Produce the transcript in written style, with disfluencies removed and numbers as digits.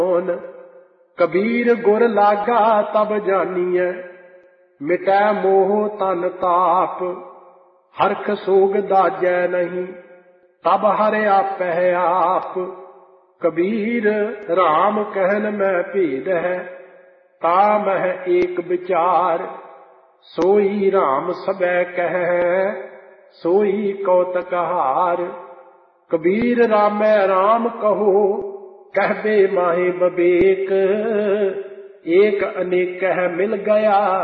कबीर गुर लागा तब जानिए, मिटै मोह तन ताप। हरख सोग दाजै नहीं, तब हर आपै आप। कबीर राम कहन में भेद है, ता मह एक विचार। सोई राम सबै कहै, सोई कौतकहार। कबीर रामै राम कहो, कहबे माहे बबेक। एक अनेक मिल गया,